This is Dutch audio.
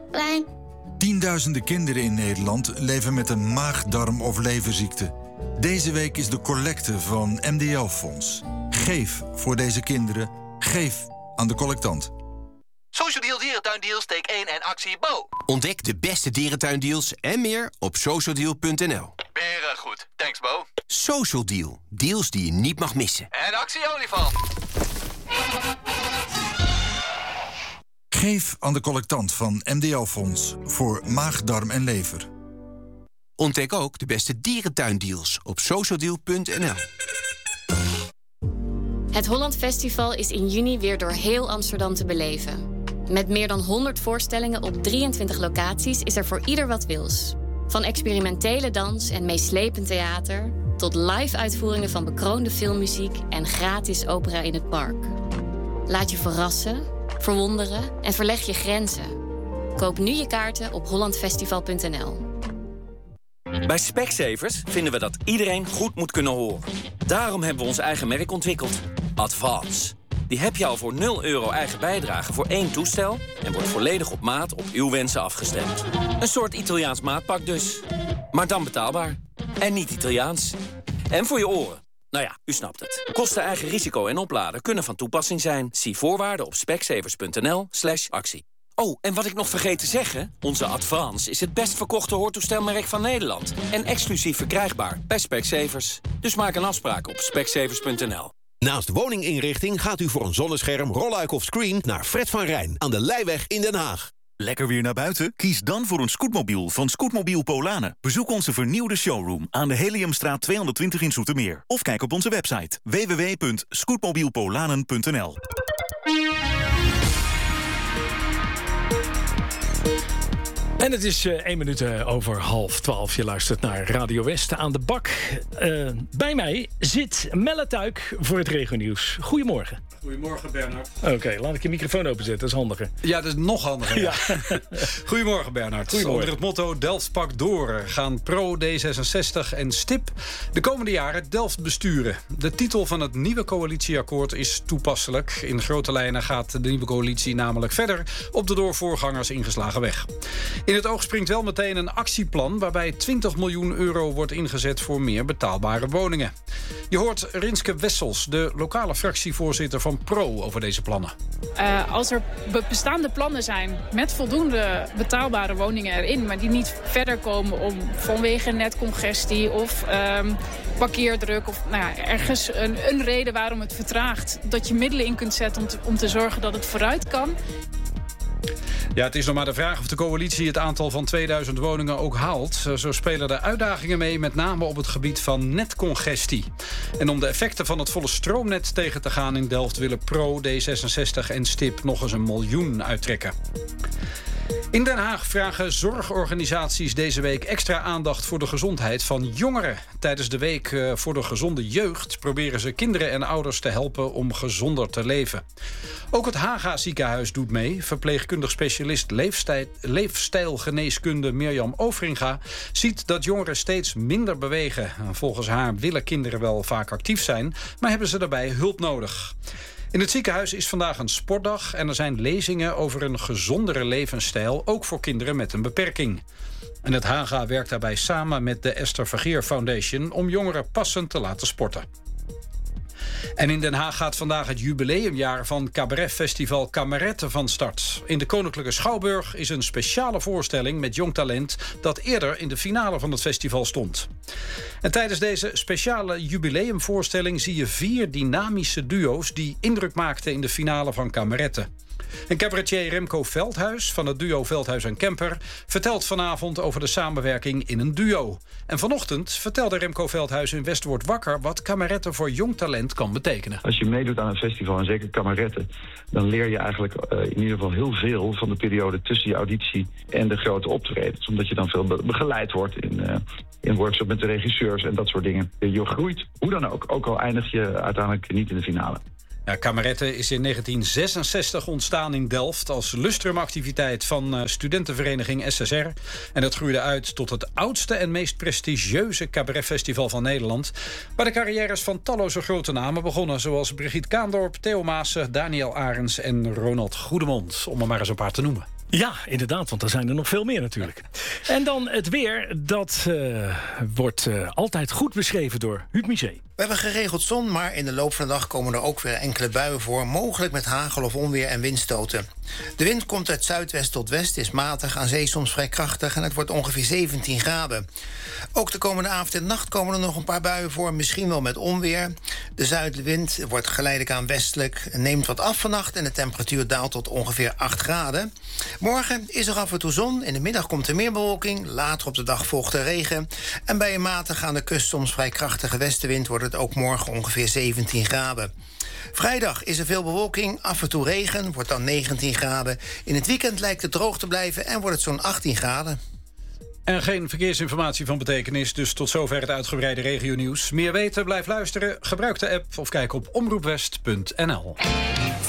Klein. Tienduizenden kinderen in Nederland leven met een maag-darm- of leverziekte. Deze week is de collecte van MDL-fonds. Geef voor deze kinderen. Geef aan de collectant. Social Deal Dierentuindeals, steek 1 en actie Bo. Ontdek de beste dierentuindeals en meer op socialdeal.nl. Beren goed. Thanks, Bo. Social Deal. Deals die je niet mag missen. En actie olifant. Geef aan de collectant van MDL-fonds voor maag, darm en lever. Ontdek ook de beste dierentuindeals op socialdeal.nl. Het Holland Festival is in juni weer door heel Amsterdam te beleven. Met meer dan 100 voorstellingen op 23 locaties is er voor ieder wat wils. Van experimentele dans en meeslepend theater tot live-uitvoeringen van bekroonde filmmuziek en gratis opera in het park. Laat je verrassen, verwonderen en verleg je grenzen. Koop nu je kaarten op hollandfestival.nl. Bij Specsavers vinden we dat iedereen goed moet kunnen horen. Daarom hebben we ons eigen merk ontwikkeld. Advance. Die heb je al voor €0 eigen bijdrage voor 1 toestel en wordt volledig op maat op uw wensen afgestemd. Een soort Italiaans maatpak dus. Maar dan betaalbaar. En niet Italiaans. En voor je oren. Nou ja, u snapt het. Kosten, eigen risico en opladen kunnen van toepassing zijn. Zie voorwaarden op specsavers.nl/actie. Oh, en wat ik nog vergeet te zeggen, onze Advance is het best verkochte hoortoestelmerk van Nederland. En exclusief verkrijgbaar bij Specsavers. Dus maak een afspraak op specsavers.nl. Naast woninginrichting gaat u voor een zonnescherm, rolluik of screen naar Fred van Rijn aan de Leijweg in Den Haag. Lekker weer naar buiten? Kies dan voor een scootmobiel van Scootmobiel Polanen. Bezoek onze vernieuwde showroom aan de Heliumstraat 220 in Zoetermeer. Of kijk op onze website www.scootmobielpolanen.nl. En het is 1 minuut over 11:30. Je luistert naar Radio West aan de bak. Bij mij zit Melle Tuik voor het regionieuws. Goedemorgen. Goedemorgen, Bernhard. Oké, laat ik je microfoon openzetten, dat is handiger. Ja, dat is nog handiger. Ja. Goedemorgen, Bernhard. Goedemorgen. Onder het motto Delft pakt door gaan Pro, D66 en STIP de komende jaren Delft besturen. De titel van het nieuwe coalitieakkoord is toepasselijk. In grote lijnen gaat de nieuwe coalitie namelijk verder op de door voorgangers ingeslagen weg. In het oog springt wel meteen een actieplan waarbij €20 miljoen wordt ingezet voor meer betaalbare woningen. Je hoort Rinske Wessels, de lokale fractievoorzitter van Pro, over deze plannen. Als er bestaande plannen zijn met voldoende betaalbare woningen erin, maar die niet verder komen vanwege netcongestie of parkeerdruk of ergens een reden waarom het vertraagt, dat je middelen in kunt zetten om te zorgen dat het vooruit kan. Ja, het is nog maar de vraag of de coalitie het aantal van 2000 woningen ook haalt. Zo spelen de uitdagingen mee, met name op het gebied van netcongestie. En om de effecten van het volle stroomnet tegen te gaan in Delft willen Pro, D66 en STIP nog eens €1 miljoen uittrekken. In Den Haag vragen zorgorganisaties deze week extra aandacht voor de gezondheid van jongeren. Tijdens de week voor de gezonde jeugd proberen ze kinderen en ouders te helpen om gezonder te leven. Ook het Haga ziekenhuis doet mee. Verpleegkundig specialist leefstijlgeneeskunde Mirjam Overinga ziet dat jongeren steeds minder bewegen. Volgens haar willen kinderen wel vaak actief zijn, maar hebben ze daarbij hulp nodig. In het ziekenhuis is vandaag een sportdag en er zijn lezingen over een gezondere levensstijl, ook voor kinderen met een beperking. En het Haga werkt daarbij samen met de Esther Vergeer Foundation om jongeren passend te laten sporten. En in Den Haag gaat vandaag het jubileumjaar van cabaretfestival Kameretten van start. In de Koninklijke Schouwburg is een speciale voorstelling met jong talent dat eerder in de finale van het festival stond. En tijdens deze speciale jubileumvoorstelling zie je 4 dynamische duo's die indruk maakten in de finale van Kameretten. En cabaretier Remco Veldhuis van het duo Veldhuis en Kemper vertelt vanavond over de samenwerking in een duo. En vanochtend vertelde Remco Veldhuis in West wordt wakker wat kameretten voor jong talent kan betekenen. Als je meedoet aan een festival, en zeker kameretten, dan leer je eigenlijk in ieder geval heel veel van de periode tussen je auditie en de grote optredens. Omdat je dan veel begeleid wordt in workshop met de regisseurs en dat soort dingen. Je groeit, hoe dan ook al eindig je uiteindelijk niet in de finale. Ja, Kameretten is in 1966 ontstaan in Delft als lustrumactiviteit van studentenvereniging SSR. En dat groeide uit tot het oudste en meest prestigieuze cabaretfestival van Nederland, waar de carrières van talloze grote namen begonnen, zoals Brigitte Kaandorp, Theo Maassen, Daniel Arends en Ronald Goedemond, om er maar eens een paar te noemen. Ja, inderdaad, want er zijn er nog veel meer natuurlijk. En dan het weer, dat wordt altijd goed beschreven door Huub Miché. We hebben geregeld zon, maar in de loop van de dag komen er ook weer enkele buien voor, mogelijk met hagel of onweer en windstoten. De wind komt uit zuidwest tot west, is matig, aan zee soms vrij krachtig en het wordt ongeveer 17 graden. Ook de komende avond en nacht komen er nog een paar buien voor, misschien wel met onweer. De zuidenwind wordt geleidelijk aan westelijk, neemt wat af vannacht en de temperatuur daalt tot ongeveer 8 graden. Morgen is er af en toe zon, in de middag komt er meer bewolking, later op de dag volgt er regen. En bij een matig aan de kust soms vrij krachtige westenwind wordt het ook morgen ongeveer 17 graden. Vrijdag is er veel bewolking, af en toe regen, wordt dan 19 graden. In het weekend lijkt het droog te blijven en wordt het zo'n 18 graden. En geen verkeersinformatie van betekenis, dus tot zover het uitgebreide regionieuws. Meer weten, blijf luisteren, gebruik de app of kijk op omroepwest.nl.